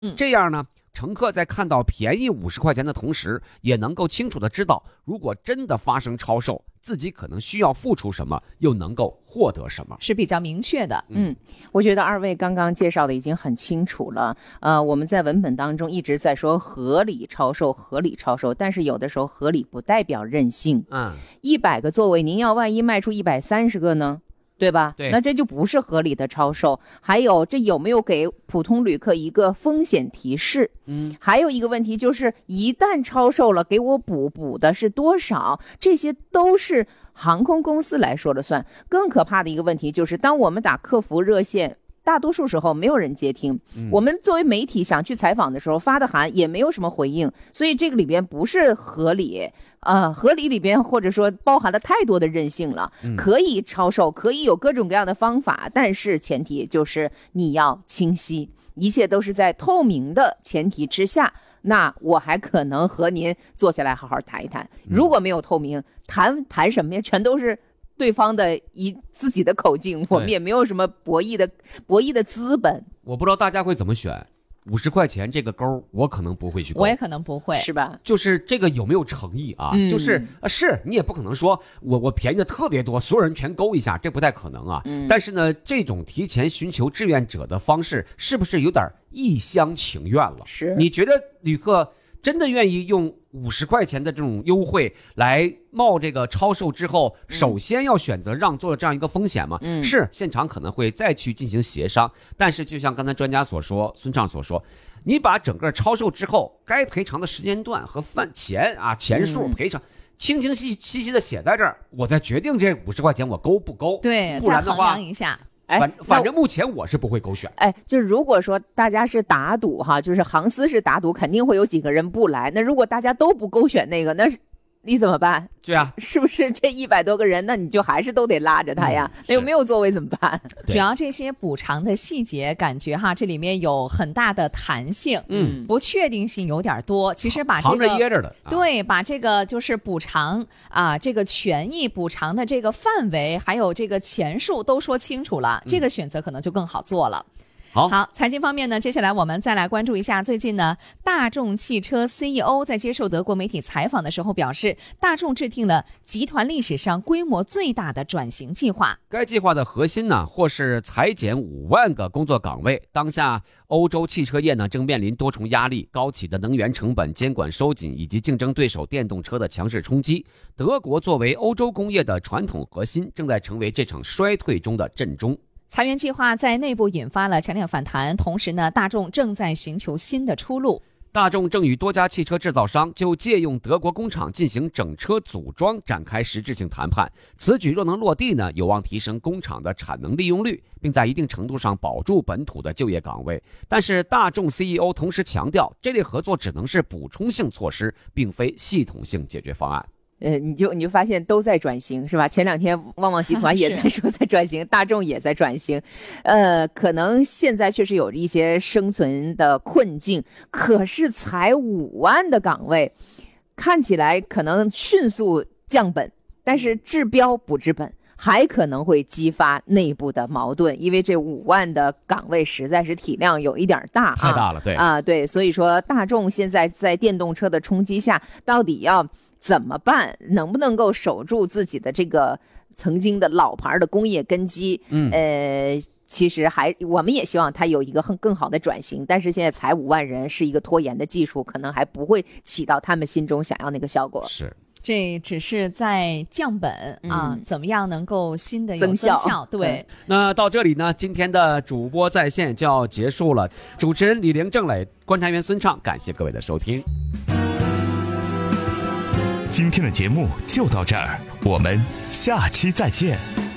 这样呢，乘客在看到便宜50块钱的同时，也能够清楚的知道，如果真的发生超售，自己可能需要付出什么，又能够获得什么， 是比较明确的。 我觉得二位刚刚介绍的已经很清楚了。我们在文本当中一直在说合理超售，合理超售，但是有的时候合理不代表任性。100个座位，您要万一卖出130个呢？对吧？ 对， 那这就不是合理的超售。还有，这有没有给普通旅客一个风险提示？还有一个问题就是，一旦超售了，给我补的是多少？这些都是航空公司来说了算。更可怕的一个问题就是，当我们打客服热线，大多数时候没有人接听，我们作为媒体想去采访的时候发的函也没有什么回应，所以这个里边不是合理。合理里边或者说包含了太多的任性了，可以超售，可以有各种各样的方法，但是前提就是你要清晰，一切都是在透明的前提之下，那我还可能和您坐下来好好谈一谈。如果没有透明，谈什么呀？全都是对方的自己的口径，我们也没有什么博弈的资本。 我不知道大家会怎么选。50块钱这个勾，我可能不会去勾， 我也可能不会， 是吧？ 就是这个有没有诚意啊？就是是你也不可能说我便宜的特别多，所有人全勾一下，这不太可能啊。但是呢，这种提前寻求志愿者的方式，是不是有点一厢情愿了？ 是， 你觉得旅客真的愿意用50块钱的这种优惠来冒这个超售之后，首先要选择让座的这样一个风险吗？是，现场可能会再去进行协商，但是就像刚才专家所说，孙畅所说，你把整个超售之后该赔偿的时间段和钱数赔偿清清晰晰的写在这儿，我再决定这50块钱我勾不勾。 对， 不然的话再衡量一下。 反正目前我是不会勾选。 就是如果说大家是打赌哈，就是航司是打赌，肯定会有几个人不来。那如果大家都不勾选那个，那你怎么办？ 对啊， 是不是这100多个人，那你就还是都得拉着他呀？那又没有座位怎么办？ 主要这些补偿的细节，感觉哈，这里面有很大的弹性，不确定性有点多。其实把这个藏着掖着的， 对，把这个就是补偿这个权益补偿的这个范围，还有这个钱数都说清楚了，这个选择可能就更好做了。好，财经方面呢，接下来我们再来关注一下，最近呢，大众汽车 CEO 在接受德国媒体采访的时候表示，大众制定了集团历史上规模最大的转型计划。 该计划的核心呢，或是裁减5万个工作岗位。当下欧洲汽车业呢，正面临多重压力，高企的能源成本、监管收紧以及竞争对手电动车的强势冲击。德国作为欧洲工业的传统核心，正在成为这场衰退中的震中。 裁员计划在内部引发了强烈反弹，同时呢，大众正在寻求新的出路。 大众正与多家汽车制造商就借用德国工厂进行整车组装展开实质性谈判。此举若能落地呢，有望提升工厂的产能利用率，并在一定程度上保住本土的就业岗位。但是大众 CEO 同时强调，这类合作只能是补充性措施，并非系统性解决方案。 你就发现都在转型，是吧？前2天旺旺集团也在说在转型，大众也在转型。可能现在确实有一些生存的困境，可是才5万的岗位，看起来可能迅速降本，但是治标不治本，还可能会激发内部的矛盾，因为这5万的岗位实在是体量有一点大， 太大了，对对，所以说大众现在在电动车的冲击下，到底要怎么办？能不能够守住自己的这个曾经的老牌的工业根基？其实我们也希望它有一个更好的转型，但是现在才5万人是一个拖延的技术，可能还不会起到他们心中想要那个效果。 是， 这只是在降本怎么样能够新的有增效？对。 那到这里呢，今天的主播在线就要结束了。主持人李玲、郑磊，观察员孙畅，感谢各位的收听。 今天的节目就到这儿，我们下期再见。